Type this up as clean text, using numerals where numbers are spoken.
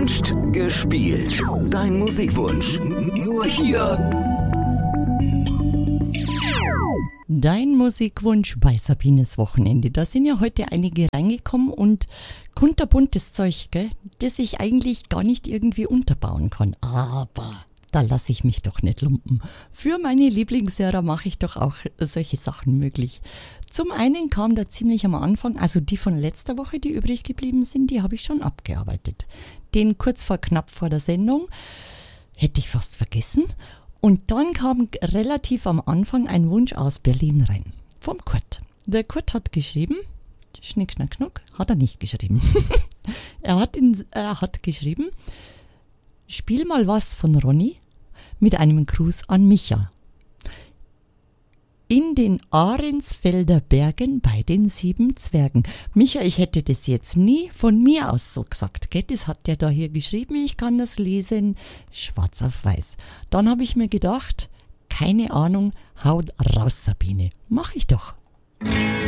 gewünscht, gespielt. Dein Musikwunsch, nur hier. Dein Musikwunsch bei Sabines Wochenende. Da sind ja heute einige reingekommen und kunterbuntes Zeug, gell, das ich eigentlich gar nicht irgendwie unterbauen kann. Aber da lasse ich mich doch nicht lumpen. Für meine Lieblingshörer mache ich doch auch solche Sachen möglich. Zum einen kam da ziemlich am Anfang, also die von letzter Woche, die übrig geblieben sind, die habe ich schon abgearbeitet. Den kurz vor knapp vor der Sendung hätte ich fast vergessen. Und dann kam relativ am Anfang ein Wunsch aus Berlin rein. Vom Kurt. Der Kurt hat geschrieben, Schnick, Schnack, Schnuck, hat er nicht geschrieben. Er hat geschrieben, spiel mal was von Ronny mit einem Gruß an Micha. In den Ahrensfelder Bergen bei den 7 Zwergen. Micha, ich hätte das jetzt nie von mir aus so gesagt, gell? Das hat der da hier geschrieben, ich kann das lesen, schwarz auf weiß. Dann habe ich mir gedacht, keine Ahnung, haut raus, Sabine. Mach ich doch.